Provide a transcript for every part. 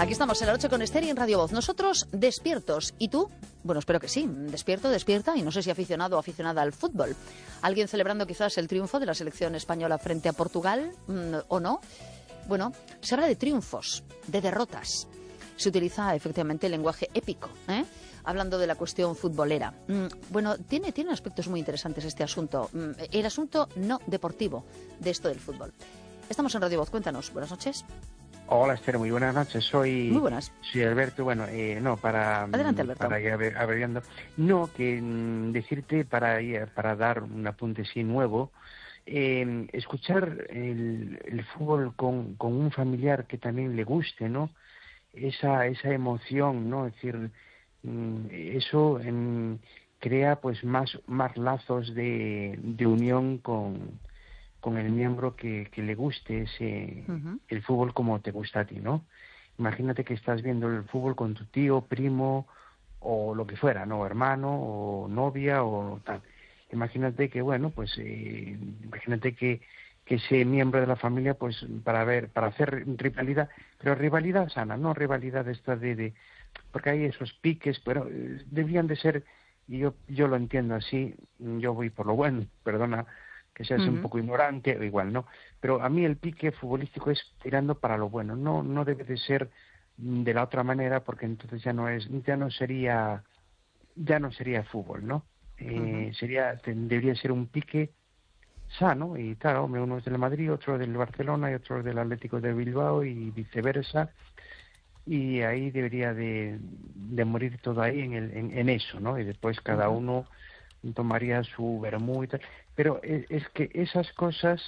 Aquí estamos en la noche con Esther y en Radio Voz. Nosotros despiertos. ¿Y tú? Bueno, espero que sí. Despierto, despierta. Y no sé si aficionado o aficionada al fútbol. ¿Alguien celebrando quizás el triunfo de la selección española frente a Portugal o no? Bueno, se habla de triunfos, de derrotas. Se utiliza efectivamente el lenguaje épico, hablando de la cuestión futbolera. Bueno, tiene aspectos muy interesantes este asunto. El asunto no deportivo de esto del fútbol. Estamos en Radio Voz. Cuéntanos. Buenas noches. Hola, Esther, muy buenas noches. Muy buenas. Soy Alberto. Bueno, Adelante, Alberto. Para ir abreviando. Decirte para dar un apunte así nuevo, escuchar el fútbol con un familiar que también le guste, ¿no? Esa emoción, ¿no? Es decir, eso crea pues más lazos de unión con el miembro que le guste el fútbol como te gusta a ti, ¿no? Imagínate que estás viendo el fútbol con tu tío, primo o lo que fuera, ¿no? Hermano o novia o tal. Imagínate que, imagínate que ese miembro de la familia, pues para hacer rivalidad, pero rivalidad sana, no rivalidad esta porque hay esos piques, pero deberían de ser, y yo lo entiendo así, yo voy por lo bueno, perdona que seas un poco ignorante, o igual no, pero a mí el pique futbolístico es tirando para lo bueno, no debe de ser de la otra manera, porque entonces ya no sería fútbol, ¿no? Debería ser un pique sano, y claro, uno es del Madrid, otro del Barcelona y otro del Atlético de Bilbao y viceversa, y ahí debería de morir todo ahí en eso, ¿no? Y después cada uno tomaría su vermú y tal, pero es que esas cosas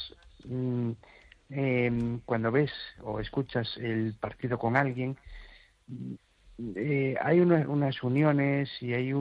cuando ves o escuchas el partido con alguien, hay unas uniones y hay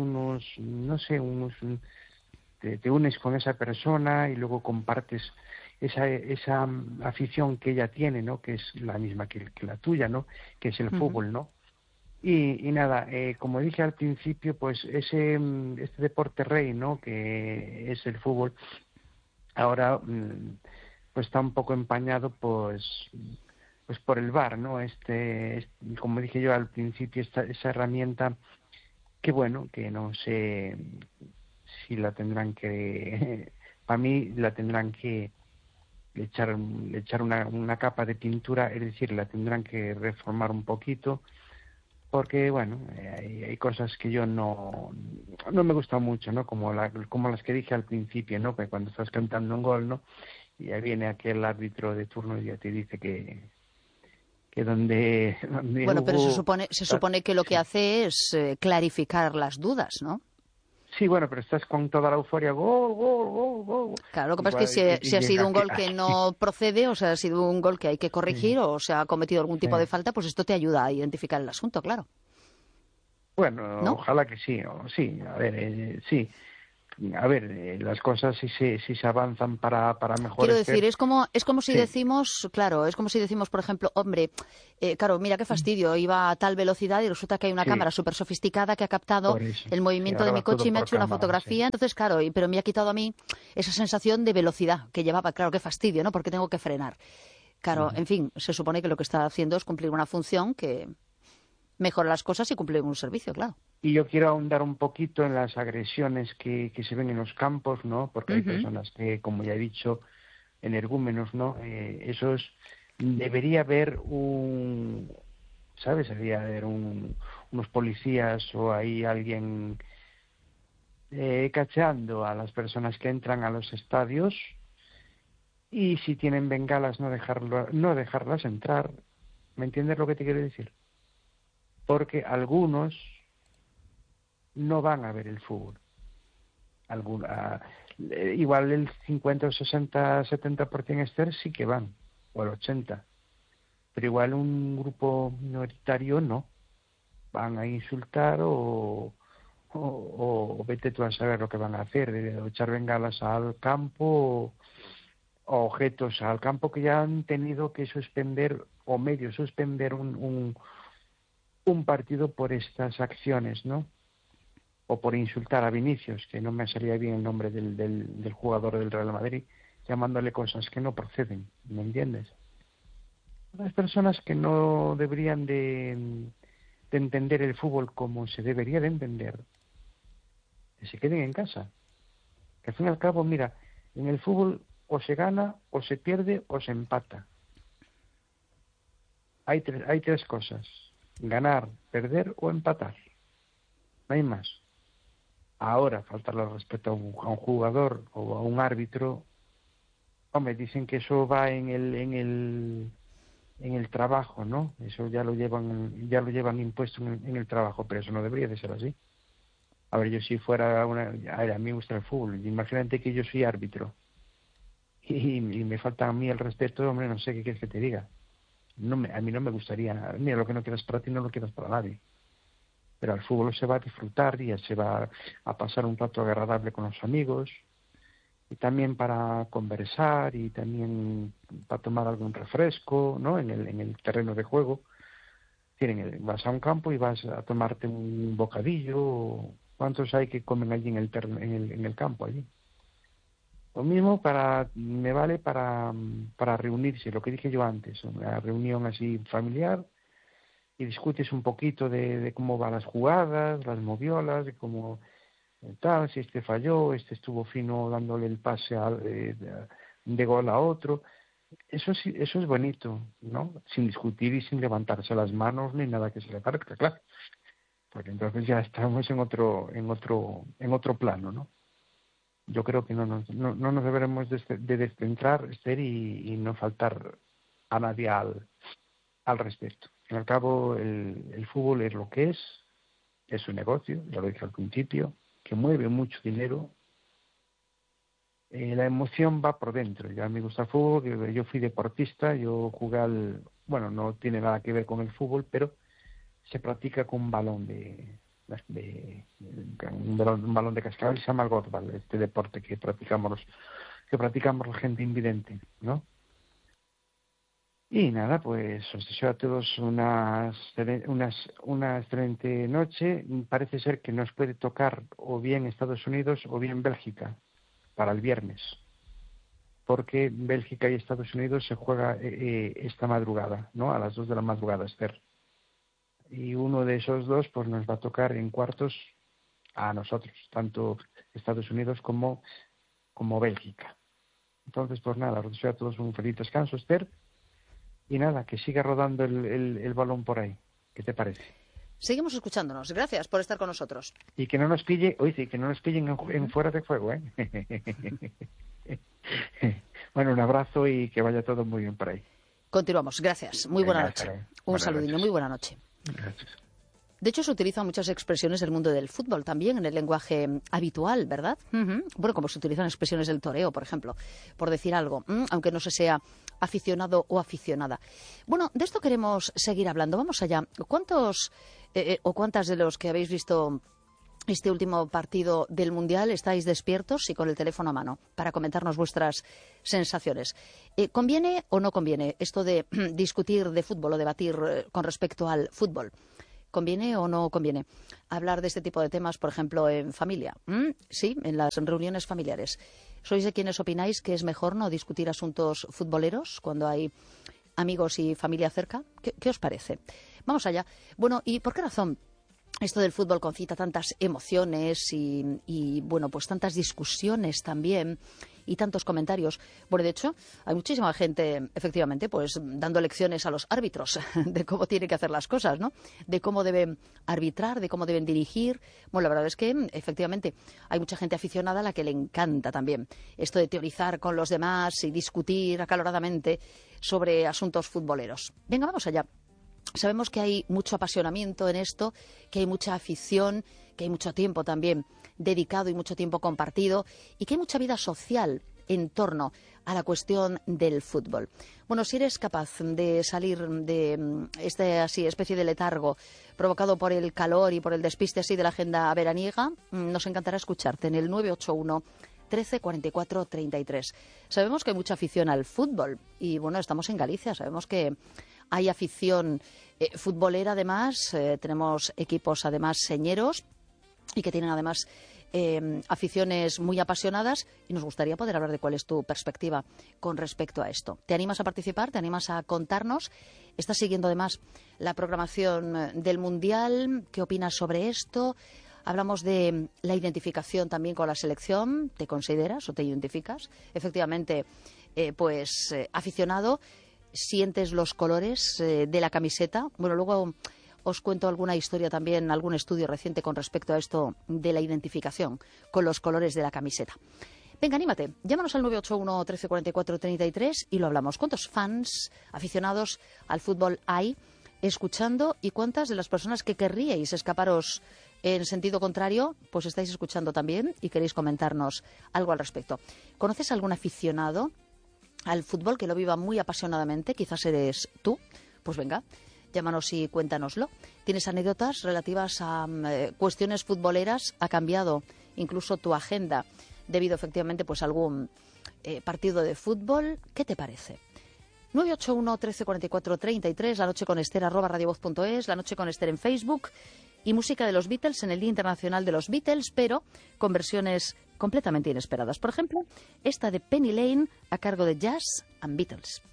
te unes con esa persona y luego compartes esa afición que ella tiene, ¿no? Que es la misma que la tuya, ¿no? Que es el fútbol, ¿no? Y nada, como dije al principio, pues este deporte rey, ¿no? Que es el fútbol, ahora pues está un poco empañado, pues por el VAR, ¿no? Como dije yo al principio, esa herramienta que no sé si la tendrán que, para mí la tendrán que echar una capa de pintura, es decir, la tendrán que reformar un poquito, porque hay cosas que yo no me gustan mucho, ¿no? Como las que dije al principio, ¿no? Que cuando estás cantando un gol, ¿no? Y ahí viene aquel árbitro de turno y ya te dice que donde bueno, pero hubo... se supone que lo que hace es clarificar las dudas, ¿no? Sí, pero estás con toda la euforia, gol, gol, gol, gol. Claro, lo que pasa es que si ha sido un gol que no procede, o sea, ha sido un gol que hay que corregir, o se ha cometido algún tipo de falta, pues esto te ayuda a identificar el asunto, claro. Bueno, ¿no? Ojalá que sí, sí. A ver, las cosas sí se avanzan para mejorar. Quiero decir, es como si decimos, claro, es como si decimos, por ejemplo, hombre, claro, mira qué fastidio, iba a tal velocidad y resulta que hay una cámara súper sofisticada que ha captado el movimiento de mi coche y me ha hecho una fotografía. Entonces, claro, pero me ha quitado a mí esa sensación de velocidad que llevaba. Claro, qué fastidio, ¿no? Porque tengo que frenar. Claro, en fin, se supone que lo que está haciendo es cumplir una función que mejora las cosas y cumplir un servicio, claro. Y yo quiero ahondar un poquito en las agresiones que se ven en los campos, ¿no? Porque hay personas que, como ya he dicho, energúmenos, ¿no? Debería haber debería haber unos policías o hay alguien cacheando a las personas que entran a los estadios, y si tienen bengalas no dejarlas entrar. ¿Me entiendes lo que te quiero decir? Porque algunos no van a ver el fútbol. Igual el 50 o 60, 70% Esther sí que van, o el 80%. Pero igual un grupo minoritario no. Van a insultar o vete tú a saber lo que van a hacer, de echar bengalas al campo o objetos al campo que ya han tenido que suspender o medio suspender un partido por estas acciones, ¿no? O por insultar a Vinicius, que no me salía bien el nombre del jugador del Real Madrid, llamándole cosas que no proceden, ¿me entiendes? Las personas que no deberían de entender el fútbol como se debería de entender, que se queden en casa. Que al fin y al cabo, mira, en el fútbol o se gana, o se pierde, o se empata. Hay tres cosas: ganar, perder o empatar. No hay más. Ahora, faltarle respeto a un jugador o a un árbitro, hombre, dicen que eso va en el trabajo, ¿no? Eso ya lo llevan impuesto en el trabajo, pero eso no debería de ser así. A ver, yo si fuera a mí me gusta el fútbol, imagínate que yo soy árbitro y me falta a mí el respeto, hombre, no sé qué quieres que te diga. A mí no me gustaría, mira, lo que no quieras para ti no lo quieras para nadie. Pero al fútbol se va a disfrutar y se va a pasar un rato agradable con los amigos, y también para conversar y también para tomar algún refresco, ¿no? En el terreno de juego. Vas a un campo y vas a tomarte un bocadillo. ¿Cuántos hay que comen allí en el campo allí? Lo mismo me vale para reunirse, lo que dije yo antes, una reunión así familiar, y discutes un poquito de cómo van las jugadas, las moviolas, de cómo tal, si este falló, este estuvo fino dándole el pase de gol a otro. Eso sí, eso es bonito, ¿no? Sin discutir y sin levantarse las manos ni nada que se le parezca, claro. Porque entonces ya estamos en otro plano, ¿no? Yo creo que no nos deberemos de descentrar, Esther, y no faltar a nadie al respecto. Al cabo, el fútbol es lo que es un negocio, ya lo dije al principio, que mueve mucho dinero. La emoción va por dentro. Ya me gusta el fútbol, yo fui deportista, yo jugué bueno, no tiene nada que ver con el fútbol, pero se practica con un balón un balón de cascabel, se llama el goalball, este deporte que practicamos la gente invidente, ¿no? Y nada, pues os deseo a todos una excelente noche. Parece ser que nos puede tocar o bien Estados Unidos o bien Bélgica para el viernes, porque Bélgica y Estados Unidos se juega esta madrugada, ¿no? A las 2 de la madrugada, Esther. Y uno de esos dos pues nos va a tocar en cuartos a nosotros, tanto Estados Unidos como Bélgica. Entonces, pues nada, os deseo a todos un feliz descanso, Esther. Y nada, que siga rodando el balón por ahí. ¿Qué te parece? Seguimos escuchándonos. Gracias por estar con nosotros. Y que no nos pillen en fuera de juego, ¿eh? Bueno, un abrazo y que vaya todo muy bien por ahí. Continuamos. Gracias. Muy buena noche. Un saludinho. Muy buena noche. Gracias. De hecho, se utilizan muchas expresiones del mundo del fútbol también en el lenguaje habitual, ¿verdad? Bueno, como se utilizan expresiones del toreo, por ejemplo, por decir algo, aunque no se sea aficionado o aficionada. Bueno, de esto queremos seguir hablando. Vamos allá. ¿Cuántos o cuántas de los que habéis visto este último partido del Mundial estáis despiertos y con el teléfono a mano para comentarnos vuestras sensaciones? ¿Conviene o no conviene esto de discutir de fútbol o debatir con respecto al fútbol? ¿Conviene o no conviene hablar de este tipo de temas, por ejemplo, en familia? Sí, en las reuniones familiares. ¿Sois de quienes opináis que es mejor no discutir asuntos futboleros cuando hay amigos y familia cerca? ¿Qué os parece? Vamos allá. Bueno, ¿y por qué razón esto del fútbol concita tantas emociones y bueno, pues tantas discusiones también y tantos comentarios? Bueno, de hecho, hay muchísima gente, efectivamente, pues dando lecciones a los árbitros de cómo tienen que hacer las cosas, ¿no? De cómo deben arbitrar, de cómo deben dirigir. Bueno, la verdad es que, efectivamente, hay mucha gente aficionada a la que le encanta también esto de teorizar con los demás y discutir acaloradamente sobre asuntos futboleros. Venga, vamos allá. Sabemos que hay mucho apasionamiento en esto, que hay mucha afición, que hay mucho tiempo también dedicado y mucho tiempo compartido y que hay mucha vida social en torno a la cuestión del fútbol. Bueno, si eres capaz de salir de esta así especie de letargo provocado por el calor y por el despiste así de la agenda veraniega, nos encantará escucharte en el 981 13 44 33. Sabemos que hay mucha afición al fútbol y bueno, estamos en Galicia, sabemos que hay afición futbolera además, tenemos equipos además señeros y que tienen además aficiones muy apasionadas y nos gustaría poder hablar de cuál es tu perspectiva con respecto a esto. ¿Te animas a participar? ¿Te animas a contarnos? ¿Estás siguiendo además la programación del Mundial? ¿Qué opinas sobre esto? Hablamos de la identificación también con la selección. ¿Te consideras o te identificas? Efectivamente, aficionado, ¿sientes los colores de la camiseta? Bueno, luego os cuento alguna historia también, algún estudio reciente con respecto a esto de la identificación con los colores de la camiseta. Venga, anímate, llámanos al 981 13 44 33 y lo hablamos. ¿Cuántos fans, aficionados al fútbol hay escuchando y cuántas de las personas que querríais escaparos en sentido contrario, pues estáis escuchando también y queréis comentarnos algo al respecto? ¿Conoces algún aficionado al fútbol que lo viva muy apasionadamente? Quizás eres tú. Pues venga, llámanos y cuéntanoslo. ¿Tienes anécdotas relativas a cuestiones futboleras? ¿Ha cambiado incluso tu agenda debido efectivamente pues a algún partido de fútbol? ¿Qué te parece? 981 13 44 33, La Noche con Esther @radiovoz.es, La Noche con Esther en Facebook, y música de los Beatles en el Día Internacional de los Beatles, pero con versiones completamente inesperadas. Por ejemplo, esta de Penny Lane a cargo de Jazz and Beatles.